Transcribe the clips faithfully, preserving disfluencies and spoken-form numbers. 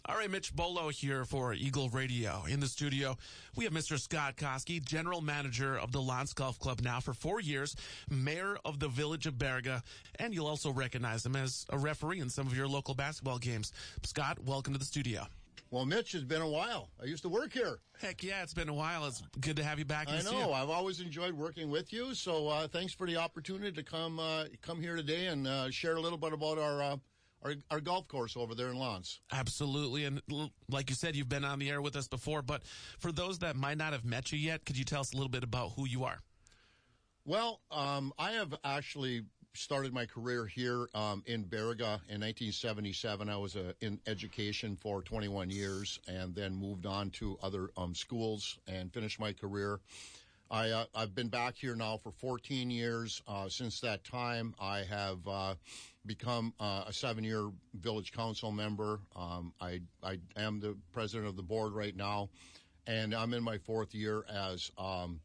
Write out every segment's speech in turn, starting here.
All right, Mitch Bolo here for Eagle Radio. In the studio, we have Mister Scott Koski, General Manager of the L'Anse Golf Club now for four years, Mayor of the Village of Baraga, and you'll also recognize him as a referee in some of your local basketball games. Scott, welcome to the studio. Well, Mitch, it's been a while. I used to work here. Heck yeah, it's been a while. It's good to have you back. I know. I've always enjoyed working with you, so uh, thanks for the opportunity to come uh, come here today and uh, share a little bit about our uh, Our, our golf course over there in L'Anse. Absolutely. And like you said, you've been on the air with us before, but for those that might not have met you yet, could you tell us a little bit about who you are? Well, um, I have actually started my career here um, in Baraga in nineteen seventy-seven. I was uh, in education for twenty-one years and then moved on to other um, schools and finished my career. I, uh, I've been back here now for fourteen years. Uh, since that time, I have uh, become uh, a seven-year village council member. Um, I, I am the president of the board right now, and I'm in my fourth year as um,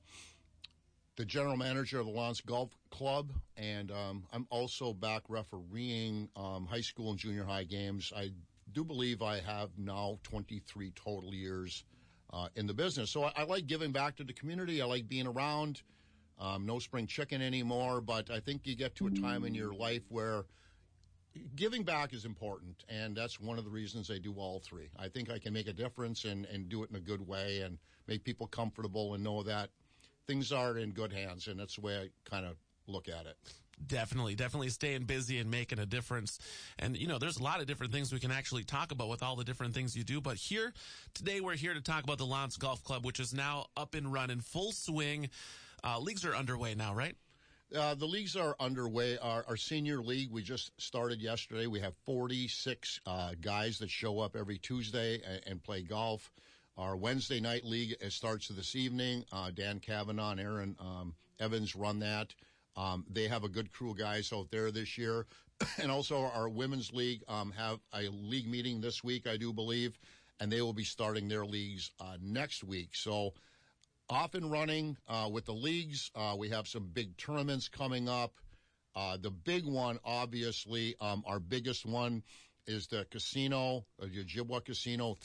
the general manager of the L'Anse Golf Club, and um, I'm also back refereeing um, high school and junior high games. I do believe I have now twenty-three total years Uh, in the business. So I, I like giving back to the community. I like being around. Um, no spring chicken anymore, but I think you get to a time in your life where giving back is important, and that's one of the reasons I do all three. I think I can make a difference and, and do it in a good way and make people comfortable and know that things are in good hands, and that's the way I kind of look at it. Definitely, definitely staying busy and making a difference. And, you know, there's a lot of different things we can actually talk about with all the different things you do. But here, today we're here to talk about the L'Anse Golf Club, which is now up and running, full swing. Uh, leagues are underway now, right? Uh, the leagues are underway. Our, our senior league, we just started yesterday. We have forty-six uh, guys that show up every Tuesday and, and play golf. Our Wednesday night league it starts this evening. Uh, Dan Kavanaugh and Aaron um, Evans run that. Um, they have a good crew of guys out there this year. And also our women's league, um, have a league meeting this week, I do believe, and they will be starting their leagues, uh, next week. So off and running, uh, with the leagues. Uh, we have some big tournaments coming up. Uh, the big one, obviously, um, our biggest one is the casino, uh, the Ojibwa Casino